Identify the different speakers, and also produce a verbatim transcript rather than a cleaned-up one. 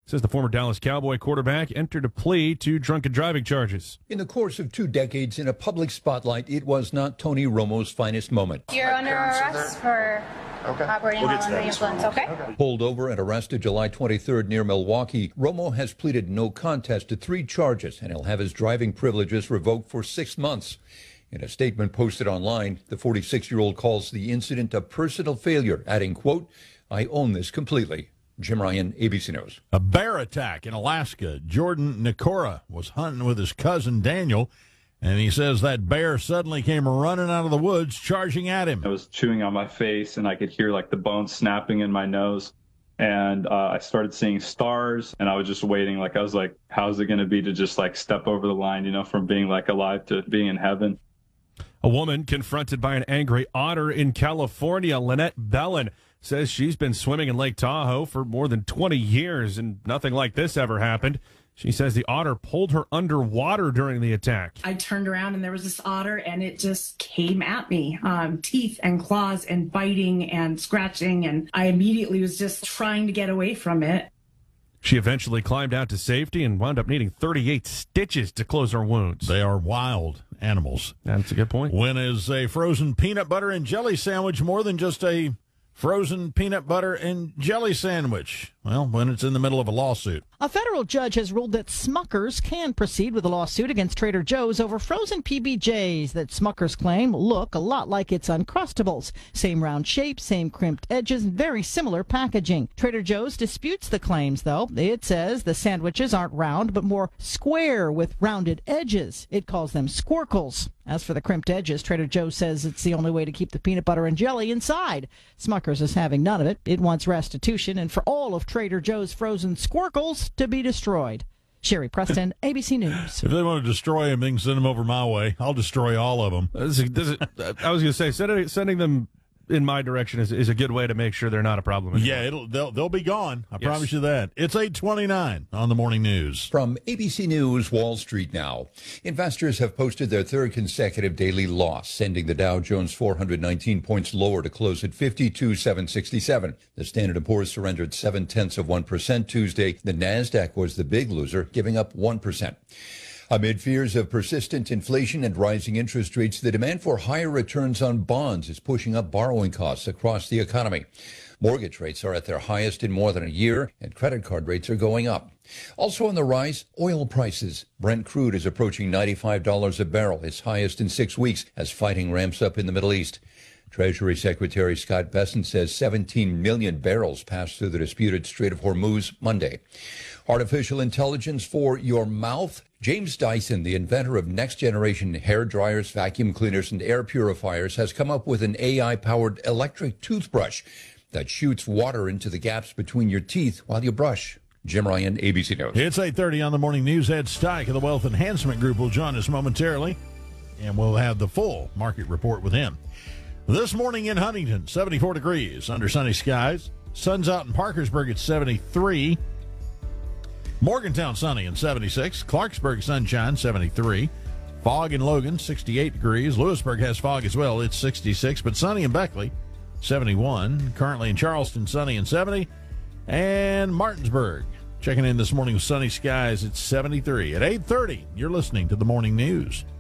Speaker 1: says the former Dallas Cowboy quarterback entered a plea to drunken driving charges.
Speaker 2: In the course of two decades in a public spotlight, it was not Tony Romo's finest moment.
Speaker 3: You're under arrest for
Speaker 4: Okay.
Speaker 3: operating
Speaker 4: We'll
Speaker 3: while
Speaker 4: get to
Speaker 3: under the
Speaker 4: that.
Speaker 3: influence, okay?
Speaker 4: Okay.
Speaker 2: Pulled over and arrested July twenty-third near Milwaukee, Romo has pleaded no contest to three charges, and he'll have his driving privileges revoked for six months. In a statement posted online, the forty-six-year-old calls the incident a personal failure, adding, quote, "I own this completely." Jim Ryan, A B C News.
Speaker 5: A bear attack in Alaska. Jordan Nikora was hunting with his cousin Daniel, and he says that bear suddenly came running out of the woods, charging at him.
Speaker 6: I was chewing on my face, and I could hear like the bones snapping in my nose. And uh, I started seeing stars, and I was just waiting. Like, I was like, how's it going to be to just like step over the line, you know, from being like alive to being in heaven?
Speaker 1: A woman confronted by an angry otter in California, Lynette Bellin, says she's been swimming in Lake Tahoe for more than twenty years, and nothing like this ever happened. She says the otter pulled her underwater during the attack.
Speaker 7: I turned around and there was this otter and it just came at me. Um, teeth and claws and biting and scratching. And I immediately was just trying to get away from it.
Speaker 1: She eventually climbed out to safety and wound up needing thirty-eight stitches to close her wounds.
Speaker 5: They are wild animals.
Speaker 1: That's a good point.
Speaker 5: When is a frozen peanut butter and jelly sandwich more than just a frozen peanut butter and jelly sandwich? Well, when it's in the middle of a lawsuit.
Speaker 8: A federal judge has ruled that Smucker's can proceed with a lawsuit against Trader Joe's over frozen P B Js that Smucker's claim look a lot like its Uncrustables. Same round shape, same crimped edges, and very similar packaging. Trader Joe's disputes the claims, though. It says the sandwiches aren't round, but more square with rounded edges. It calls them squircles. As for the crimped edges, Trader Joe's says it's the only way to keep the peanut butter and jelly inside. Smucker's is having none of it. It wants restitution and for all of Trader Joe's frozen squircles to be destroyed. Sherry Preston, A B C News.
Speaker 5: If they want to destroy them, they can send them over my way. I'll destroy all of them.
Speaker 1: This is, this is, I was going to say, sending, sending them in my direction is, is a good way to make sure they're not a problem anymore.
Speaker 5: Yeah, it'll, they'll, they'll be gone. I
Speaker 1: Yes.
Speaker 5: promise you that. It's eight twenty-nine on the Morning News.
Speaker 2: From A B C News, Wall Street now. Investors have posted their third consecutive daily loss, sending the Dow Jones four hundred nineteen points lower to close at fifty-two thousand seven hundred sixty-seven. The Standard and Poor's surrendered seven-tenths of one percent Tuesday. The Nasdaq was the big loser, giving up one percent. Amid fears of persistent inflation and rising interest rates, the demand for higher returns on bonds is pushing up borrowing costs across the economy. Mortgage rates are at their highest in more than a year, and credit card rates are going up. Also on the rise, oil prices. Brent crude is approaching ninety-five dollars a barrel, its highest in six weeks, as fighting ramps up in the Middle East. Treasury Secretary Scott Bessent says seventeen million barrels passed through the disputed Strait of Hormuz Monday. Artificial intelligence for your mouth. James Dyson, the inventor of next-generation hair dryers, vacuum cleaners, and air purifiers, has come up with an A I-powered electric toothbrush that shoots water into the gaps between your teeth while you brush. Jim Ryan, A B C News.
Speaker 5: It's eight thirty on the Morning News. Ed Steik of the Wealth Enhancement Group will join us momentarily, and we'll have the full market report with him. This morning in Huntington, seventy-four degrees under sunny skies. Sun's out in Parkersburg at seventy-three. Morgantown sunny and seventy-six. Clarksburg sunshine, seventy-three. Fog in Logan, sixty-eight degrees. Lewisburg has fog as well. It's sixty-six, but sunny in Beckley, seventy-one. Currently in Charleston, sunny and seventy. And Martinsburg, checking in this morning with sunny skies, it's seventy-three. At eight thirty, you're listening to the Morning News.